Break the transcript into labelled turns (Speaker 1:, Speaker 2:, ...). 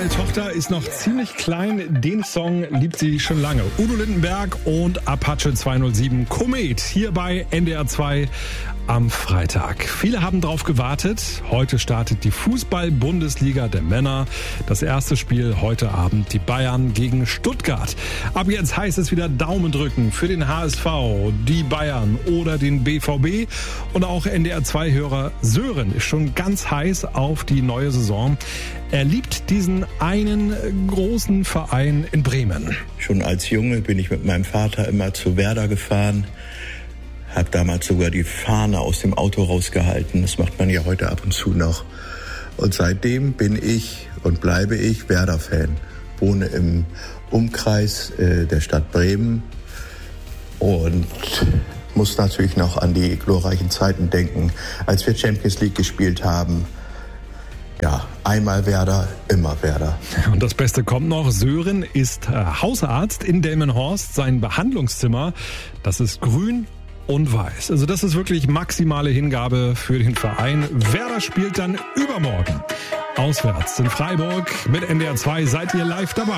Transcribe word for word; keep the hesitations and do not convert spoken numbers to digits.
Speaker 1: Tochter ist noch ziemlich klein. Den Song liebt sie schon lange. Udo Lindenberg und Apache zweihundertsieben Komet hier bei N D R zwei am Freitag. Viele haben drauf gewartet. Heute startet die Fußball-Bundesliga der Männer. Das erste Spiel heute Abend die Bayern gegen Stuttgart. Ab jetzt heißt es wieder Daumen drücken für den H S V, die Bayern oder den B V B. Und auch N D R zwei Hörer Sören ist schon ganz heiß auf die neue Saison. Er liebt diesen einen großen Verein in Bremen.
Speaker 2: Schon als Junge bin ich mit meinem Vater immer zu Werder gefahren. Hab damals sogar die Fahne aus dem Auto rausgehalten. Das macht man ja heute ab und zu noch. Und seitdem bin ich und bleibe ich Werder-Fan. Wohne im Umkreis äh, der Stadt Bremen und muss natürlich noch an die glorreichen Zeiten denken, als wir Champions League gespielt haben. Ja, einmal Werder, immer Werder.
Speaker 1: Und das Beste kommt noch. Sören ist Hausarzt in Delmenhorst. Sein Behandlungszimmer, das ist grün und weiß. Also das ist wirklich maximale Hingabe für den Verein. Werder spielt dann übermorgen auswärts in Freiburg. Mit N D R zwei seid ihr live dabei.